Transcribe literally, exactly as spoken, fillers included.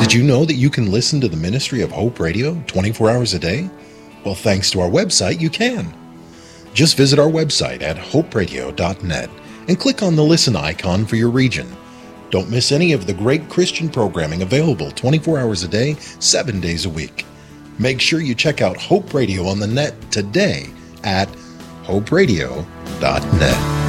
Did you know that you can listen to the Ministry of Hope Radio twenty-four hours a day? Well, thanks to our website, you can. Just visit our website at hope radio dot net and click on the listen icon for your region. Don't miss any of the great Christian programming available twenty-four hours a day, seven days a week. Make sure you check out Hope Radio on the net today at hope radio dot net.